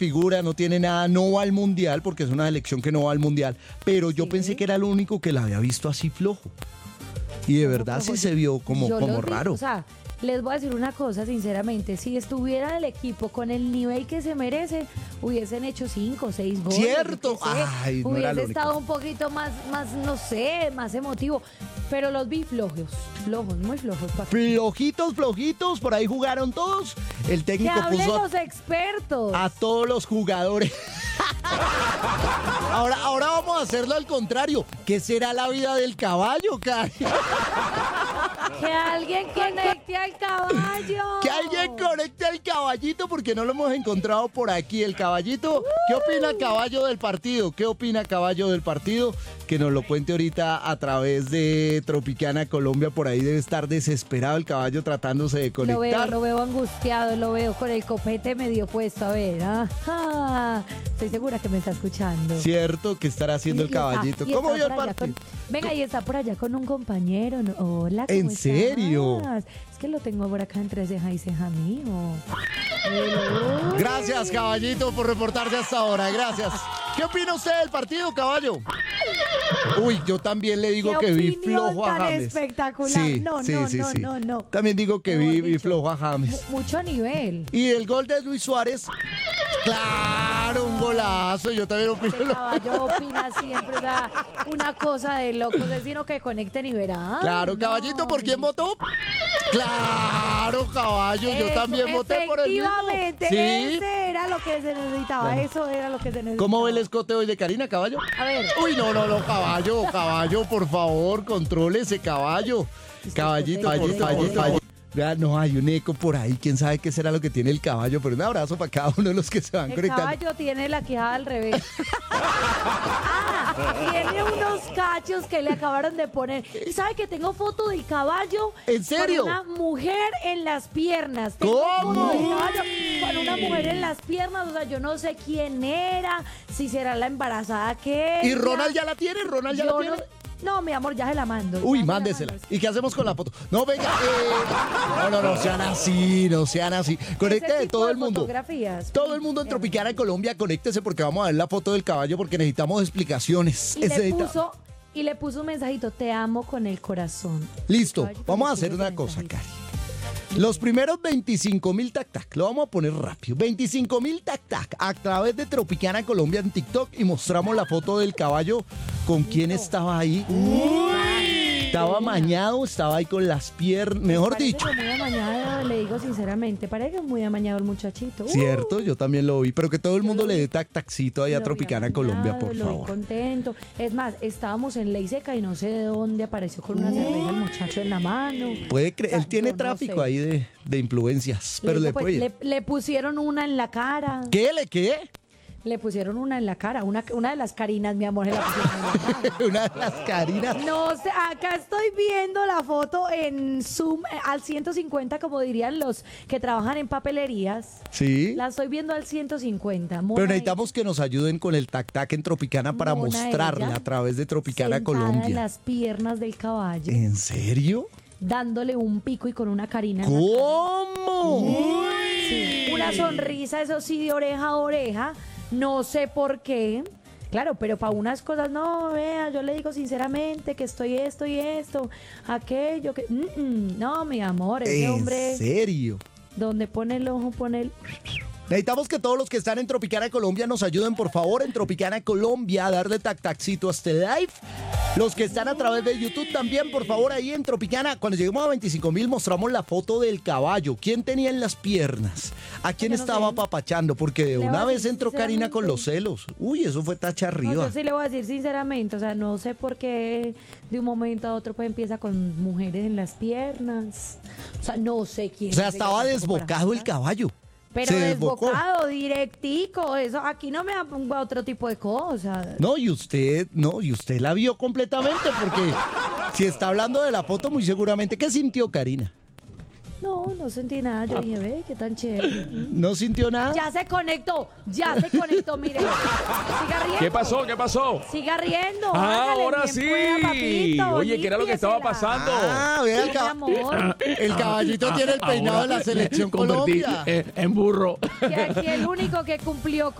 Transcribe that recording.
figura, no tiene nada, no va al Mundial, porque es una selección que no va al Mundial, pero yo pensé que era el único que la había visto así flojo. Y de verdad sí se vio como raro. O sea, les voy a decir una cosa, sinceramente, si estuviera el equipo con el nivel que se merece, hubiesen hecho 5 o 6 goles. ¿Cierto? Ay, no era hubiese lo único. estado un poquito más, no sé, más emotivo. Pero los vi flojos, muy flojos. Flojitos, por ahí jugaron todos. El Que técnico hablen puso los expertos. a todos los jugadores. Ahora vamos a hacerlo al contrario. ¿Qué será la vida del caballo, Cari? Que alguien conecte al caballo. Que alguien conecte al caballito porque no lo hemos encontrado por aquí. El caballito, ¿qué opina caballo del partido? ¿Qué opina caballo del partido? Que nos lo cuente ahorita a través de Tropicana Colombia. Por ahí debe estar desesperado el caballo tratándose de conectar. Lo veo angustiado, lo veo con el copete medio puesto. A ver, estoy segura que me está escuchando. Cierto, ¿qué estará haciendo el caballito? ¿Cómo vio el partido? Venga, y está por allá con un compañero. Hola, ¿cómo ¿En serio? estás? Es que lo tengo por acá entre ceja y ceja mío. Gracias, caballito, por reportarse hasta ahora. Gracias. ¿Qué opina usted del partido, caballo? Uy, yo también le digo que vi flojo a tan James. espectacular. Sí. No. También digo que vi flojo a James. Mucho nivel. Y el gol de Luis Suárez, claro, un golazo. Yo también opino. El caballo opina siempre, o sea, una cosa de locos, es sino que conecten y verán. Claro, caballito, ¿por quién votó? Claro, caballo, yo también voté por el mismo. Efectivamente, Sí. ese era lo que se necesitaba, Bueno. eso era lo que se necesitaba. ¿Cómo ve el escote hoy de Karina, caballo? A ver. Uy, no, caballo, por favor, contrólese, caballo. Caballito. Vea, no, hay un eco por ahí, quién sabe qué será lo que tiene el caballo, pero un abrazo para cada uno de los que se van El conectando. caballo tiene la quijada al revés. Tiene unos cachos que le acabaron de poner. ¿Y sabe que tengo foto del caballo? ¿En serio? Con una mujer en las piernas. Tengo ¿Cómo? foto del caballo con una mujer en las piernas. O sea, yo no sé quién era, si será la embarazada que ¿Y ella. Ronald ya la tiene? ¿Ronald ya la tiene? No, mi amor, ya se la mando. Uy, Ya se la mándesela. mando. ¿Y qué hacemos con la foto? No, venga. No sean así. Conecte Ese de tipo todo de el mundo. fotografías. Todo el mundo en Tropicana Colombia, conéctese porque vamos a ver la foto del caballo porque necesitamos explicaciones. Y le puso un mensajito, te amo con el corazón. Listo, Caballo, vamos a le puso hacer una ese cosa, mensajito. Cari. Los primeros 25,000 tac, lo vamos a poner rápido. 25,000 tac, a través de Tropicana Colombia en TikTok y mostramos la foto del caballo con quién estaba ahí. Estaba amañado, estaba ahí con las piernas, mejor Parece dicho. que muy amañado, le digo sinceramente, parece que es muy amañado el muchachito. Cierto, yo también lo vi, pero que todo el mundo le dé tacito ahí a Lo vi Tropicana amañado, Colombia, por lo vi favor. contento. Es más, estábamos en Ley Seca y no sé de dónde apareció con una cerveza el muchacho en la mano. Puede creer, O sea, él tiene yo no tráfico sé. ahí de influencias, pero le puede. le pusieron una en la cara. ¿Qué? Le pusieron una en la cara, una de las Carinas, mi amor, se la pusieron en la cara. Una de las Carinas. No sé, acá estoy viendo la foto en Zoom al 150, como dirían los que trabajan en papelerías. Sí. La estoy viendo al 150. Pero necesitamos que nos ayuden con el tac en Tropicana para Mona mostrarla ella, a través de Tropicana sentada en Colombia. las piernas del caballo, ¿En serio? dándole un pico y con una carina. En la cara. ¿Cómo? Sí, una sonrisa, eso sí, de oreja a oreja. No sé por qué. Claro, pero para unas cosas, no, vea, yo le digo sinceramente que estoy esto y esto, aquello, que... no, mi amor, ese ¿En hombre, serio? donde pone el ojo, pone el... Necesitamos que todos los que están en Tropicana Colombia nos ayuden, por favor, en Tropicana Colombia a darle tacito a este live. Los que están a través de YouTube también, por favor, ahí en Tropicana. Cuando lleguemos a 25,000 mostramos la foto del caballo. ¿Quién tenía en las piernas? ¿A quién Yo no estaba sé. apapachando? Porque de Le voy una a vez decir entró Karina con los celos. Uy, eso fue tacha No, arriba. yo sí le voy a decir sinceramente, o sea, no sé por qué de un momento a otro pues empieza con mujeres en las piernas. O sea, no sé quién. O sea, es, estaba yo tampoco desbocado para el caballo. Pero Se desbocó. desbocado, directico, eso, aquí no me pongo a otro tipo de cosas. No, y usted la vio completamente porque si está hablando de la foto, muy seguramente, ¿qué sintió Karina? No, no sentí nada. Yo dije, ve, qué tan chévere. ¿No sintió nada? Ya se conectó, mire. Siga riendo. ¿Qué pasó? ¿Qué pasó? Siga riendo. Ah, hágale, ahora bien sí. pueda, papito, Oye, ¿qué era lo que estaba límpiesela. pasando? Ah, vea, Sí, mi amor. el caballito tiene el peinado de la selección Convertí Colombia. en burro. Que aquí el único que cumplió